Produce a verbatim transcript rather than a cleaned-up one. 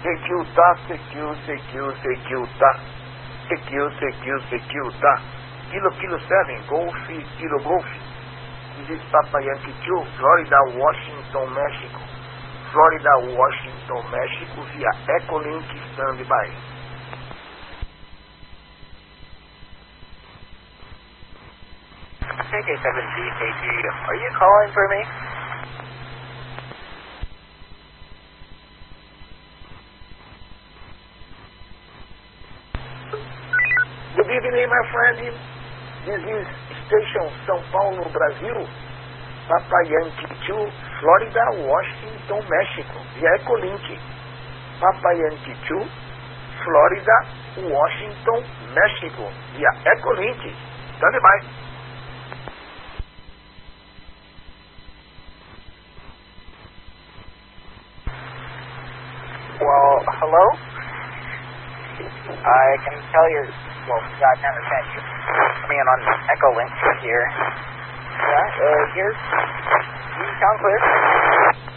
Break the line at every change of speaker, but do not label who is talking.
Secure tá, secure, secure, secure tá. Secure, secure, secure tá. Kilo, kilo seven, Golf, Kilo Golf. This is Papa Yankee two, Florida, Washington, México. Florida, Washington, México, via Echolink Standby.
K J seven Z K G, are you calling for me?
Good evening, my friend. This is Station São Paulo, Brasil. Papa Yankee two, Florida, Washington, México, via Echolink. Papa Yankee two, Florida, Washington, México, via Echolink. Standby.
Well, hello? I can tell you, well, yeah, I can understand you. Coming in on Echolink here. Yeah, uh, here's, you sound clear.